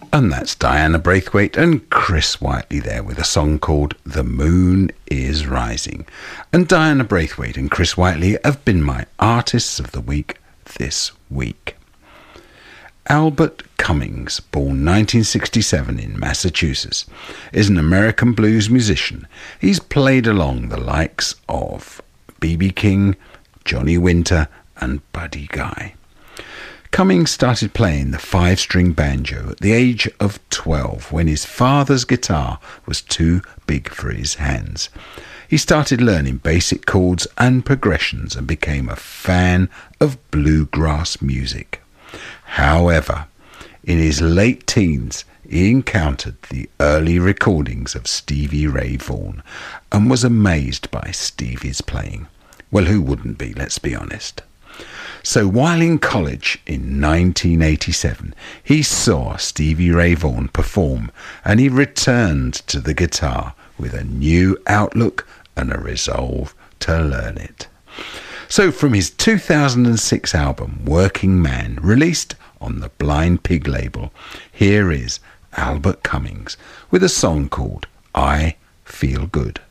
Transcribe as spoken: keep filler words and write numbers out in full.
And that's Diana Braithwaite and Chris Whiteley there with a song called The Moon is Rising. And Diana Braithwaite and Chris Whiteley have been my Artists of the Week this week. Albert Cummings, born nineteen sixty-seven in Massachusetts, is an American blues musician. He's played along the likes of B B King, Johnny Winter and Buddy Guy. Cummings started playing the five-string banjo at the age of twelve when his father's guitar was too big for his hands. He started learning basic chords and progressions and became a fan of bluegrass music. However, in his late teens, he encountered the early recordings of Stevie Ray Vaughan and was amazed by Stevie's playing. Well, who wouldn't be, let's be honest. So while in college in nineteen eighty-seven, he saw Stevie Ray Vaughan perform and he returned to the guitar with a new outlook and a resolve to learn it. So from his two thousand six album Working Man, released on the Blind Pig label, here is Albert Cummings with a song called I Feel Good.